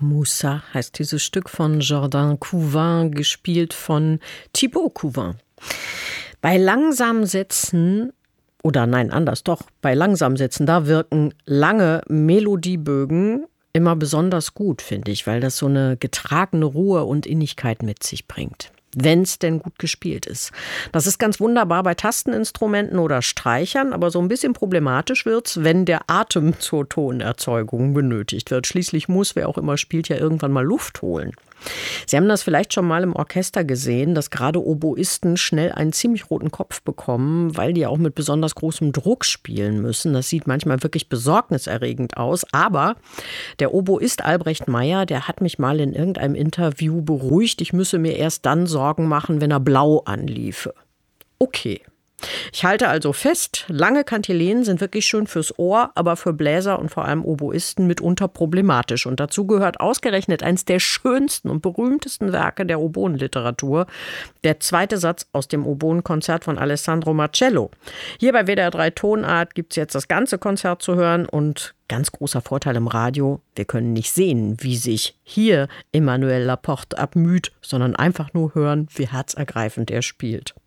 Moussa heißt dieses Stück von Jordan Couvin, gespielt von Thibaut Couvin. Bei langsamen Sätzen, bei langsamen Sätzen, da wirken lange Melodiebögen immer besonders gut, finde ich, weil das so eine getragene Ruhe und Innigkeit mit sich bringt. Wenn es denn gut gespielt ist. Das ist ganz wunderbar bei Tasteninstrumenten oder Streichern, aber so ein bisschen problematisch wird's, wenn der Atem zur Tonerzeugung benötigt wird. Schließlich muss, wer auch immer spielt, ja irgendwann mal Luft holen. Sie haben das vielleicht schon mal im Orchester gesehen, dass gerade Oboisten schnell einen ziemlich roten Kopf bekommen, weil die auch mit besonders großem Druck spielen müssen. Das sieht manchmal wirklich besorgniserregend aus. Aber der Oboist Albrecht Meyer, der hat mich mal in irgendeinem Interview beruhigt, ich müsse mir erst dann Sorgen machen, wenn er blau anliefe. Okay. Ich halte also fest, lange Kantilenen sind wirklich schön fürs Ohr, aber für Bläser und vor allem Oboisten mitunter problematisch. Und dazu gehört ausgerechnet eines der schönsten und berühmtesten Werke der Oboenliteratur, der zweite Satz aus dem Oboenkonzert von Alessandro Marcello. Hier bei WDR 3 Tonart gibt es jetzt das ganze Konzert zu hören und ganz großer Vorteil im Radio, wir können nicht sehen, wie sich hier Emmanuel Laporte abmüht, sondern einfach nur hören, wie herzergreifend er spielt.